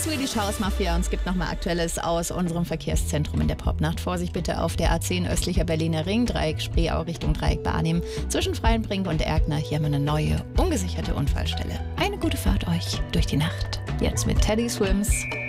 Swedish House Mafia und es gibt nochmal Aktuelles aus unserem Verkehrszentrum in der Popnacht. Vorsicht bitte auf der A10 östlicher Berliner Ring, Dreieck Spreeau Richtung Dreieck Barnim. Zwischen Freienbrink und Erkner hier haben wir eine neue, ungesicherte Unfallstelle. Eine gute Fahrt euch durch die Nacht. Jetzt mit Teddy Swims.